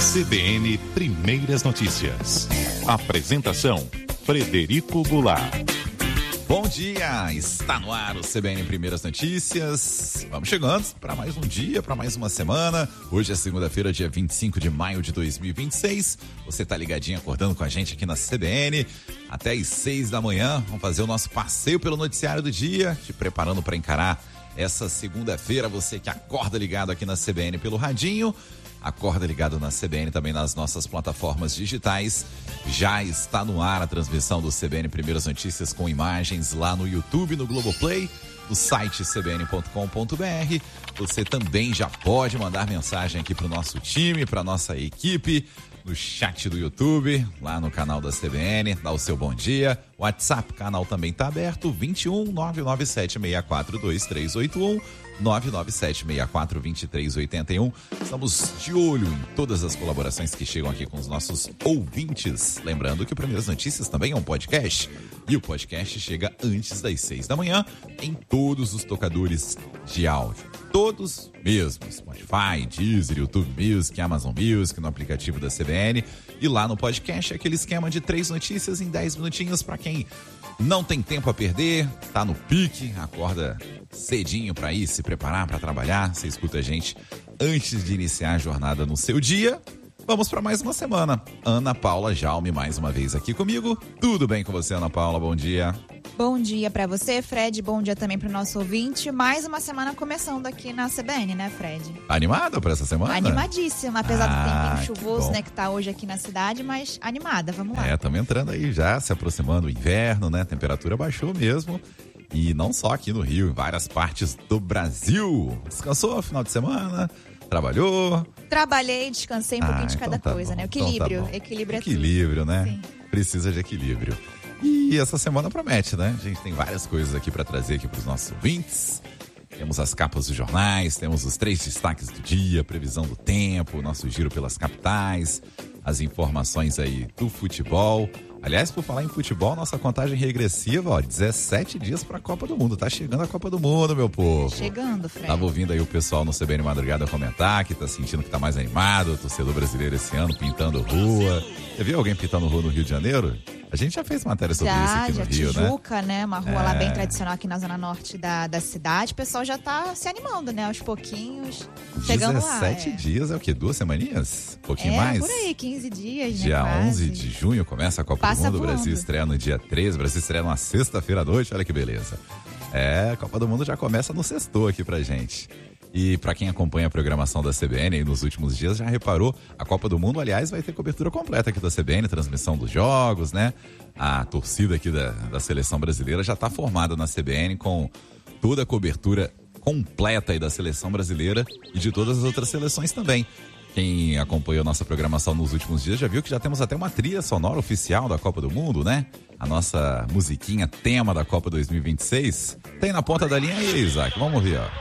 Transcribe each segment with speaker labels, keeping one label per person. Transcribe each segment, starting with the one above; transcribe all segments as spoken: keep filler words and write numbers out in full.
Speaker 1: C B N Primeiras Notícias. Apresentação: Frederico Goulart.
Speaker 2: Bom dia, está no ar o C B N Primeiras Notícias. Vamos chegando para mais um dia, para mais uma semana. Hoje é segunda-feira, dia vinte e cinco de maio de dois mil e vinte e seis. Você tá ligadinho, acordando com a gente aqui na C B N. Até às seis da manhã, vamos fazer o nosso passeio pelo noticiário do dia, te preparando para encarar essa segunda-feira. Você que acorda ligado aqui na C B N pelo radinho, acorda ligado na C B N também nas nossas plataformas digitais. Já está no ar a transmissão do C B N Primeiras Notícias com imagens lá no YouTube, no Globoplay, no site c b n ponto com ponto b r. Você também já pode mandar mensagem aqui para o nosso time, para nossa equipe, no chat do YouTube, lá no canal da C B N, dá o seu bom dia. O WhatsApp, canal também está aberto, vinte e um, nove nove sete seis quatro dois três oito um, nove nove sete seis quatro dois três oito um. Estamos de olho em todas as colaborações que chegam aqui com os nossos ouvintes. Lembrando que o Primeiras Notícias também é um podcast. E o podcast chega antes das seis da manhã em todos os tocadores de áudio. Todos mesmo. Spotify, Deezer, YouTube Music, Amazon Music, no aplicativo da C B N. E lá no podcast é aquele esquema de três notícias em dez minutinhos para quem não tem tempo a perder, tá no pique, acorda cedinho para ir se preparar para trabalhar. Você escuta a gente antes de iniciar a jornada no seu dia. Vamos para mais uma semana. Ana Paula Jaume mais uma vez aqui comigo. Tudo bem com você, Ana Paula? Bom dia.
Speaker 3: Bom dia para você, Fred. Bom dia também para o nosso ouvinte. Mais uma semana começando aqui na C B N, né, Fred?
Speaker 2: Animada para essa semana?
Speaker 3: Animadíssima, apesar
Speaker 2: ah,
Speaker 3: do tempinho chuvoso, né, que tá hoje aqui na cidade, mas animada, vamos lá.
Speaker 2: É, estamos entrando aí já, se aproximando do inverno, né? A temperatura baixou mesmo. E não só aqui no Rio, em várias partes do Brasil. Descansou no final de semana? Trabalhou?
Speaker 3: Trabalhei, descansei um
Speaker 2: ah,
Speaker 3: pouquinho de
Speaker 2: então
Speaker 3: cada
Speaker 2: tá
Speaker 3: coisa,
Speaker 2: bom,
Speaker 3: né? Equilíbrio,
Speaker 2: então tá
Speaker 3: equilíbrio é
Speaker 2: Equilíbrio,
Speaker 3: tudo.
Speaker 2: né?
Speaker 3: Sim.
Speaker 2: Precisa de equilíbrio. E essa semana promete, né? A gente tem várias coisas aqui para trazer aqui para os nossos ouvintes. Temos as capas dos jornais, temos os três destaques do dia, previsão do tempo, nosso giro pelas capitais, as informações aí do futebol. Aliás, por falar em futebol, nossa contagem regressiva, ó, dezessete dias para a Copa do Mundo. Tá chegando a Copa do Mundo, meu povo.
Speaker 3: Chegando, Fred.
Speaker 2: Tava ouvindo aí o pessoal no C B N Madrugada comentar que tá sentindo que tá mais animado, o torcedor brasileiro esse ano pintando rua. Você viu alguém pintando rua no Rio de Janeiro? A gente já fez matéria sobre
Speaker 3: já,
Speaker 2: isso aqui no
Speaker 3: já,
Speaker 2: Rio,
Speaker 3: Tijuca,
Speaker 2: né?
Speaker 3: né? Uma rua
Speaker 2: é...
Speaker 3: lá bem tradicional aqui na zona norte da, da cidade. O pessoal já tá se animando, né? Aos pouquinhos, chegando lá.
Speaker 2: dezessete
Speaker 3: é.
Speaker 2: dias, é o quê? Duas semaninhas? Um pouquinho
Speaker 3: é,
Speaker 2: mais?
Speaker 3: por aí, quinze dias, né?
Speaker 2: Dia
Speaker 3: quase.
Speaker 2: onze de junho começa a Copa
Speaker 3: Passa
Speaker 2: do Mundo. O Brasil
Speaker 3: voando.
Speaker 2: estreia no dia treze. O Brasil estreia numa sexta-feira à noite. Olha que beleza. É, a Copa do Mundo já começa no sextou aqui pra gente. E para quem acompanha a programação da C B N aí nos últimos dias, já reparou, a Copa do Mundo, aliás, vai ter cobertura completa aqui da C B N, transmissão dos jogos, né? A torcida aqui da, da seleção brasileira já está formada na C B N com toda a cobertura completa aí da seleção brasileira e de todas as outras seleções também. Quem acompanhou nossa programação nos últimos dias já viu que já temos até uma trilha sonora oficial da Copa do Mundo, né? A nossa musiquinha tema da Copa dois mil e vinte e seis. Tem na ponta da linha aí, Isaac. Vamos ouvir, ó.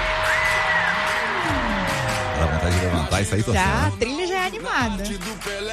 Speaker 2: Dá vontade de levantar e sair torcendo.
Speaker 3: Já, a trilha já é animada.